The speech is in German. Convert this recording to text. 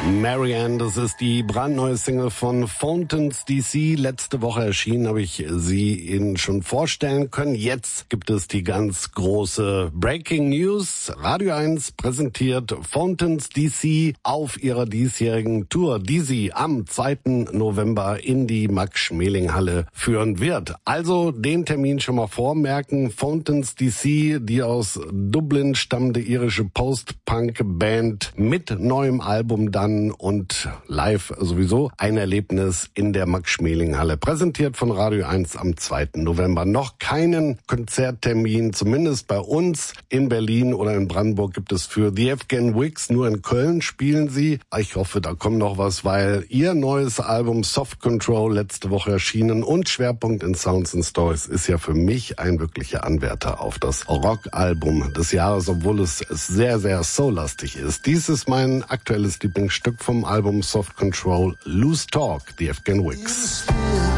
Marianne, das ist die brandneue Single von Fountains DC. Letzte Woche erschienen, habe ich sie Ihnen schon vorstellen können. Jetzt gibt es die ganz große Breaking News. Radio 1 präsentiert Fountains DC auf ihrer diesjährigen Tour, die sie am 2. November in die Max-Schmeling-Halle führen wird. Also den Termin schon mal vormerken. Fountains DC, die aus Dublin stammende irische Post-Punk-Band mit neuem Album dann und live sowieso ein Erlebnis in der Max-Schmeling-Halle. Präsentiert von Radio 1 am 2. November. Noch keinen Konzerttermin, zumindest bei uns in Berlin oder in Brandenburg gibt es für The Afghan Wigs. Nur in Köln spielen sie. Ich hoffe, da kommt noch was, weil ihr neues Album Soft Control letzte Woche erschienen und Schwerpunkt in Sounds and Stories ist ja für mich ein wirklicher Anwärter auf das Rock-Album des Jahres, obwohl es sehr, sehr soul-lastig ist. Dies ist mein aktuelles Lieblingsstück vom Album Soft Control, Loose Talk, The Afghan Wigs.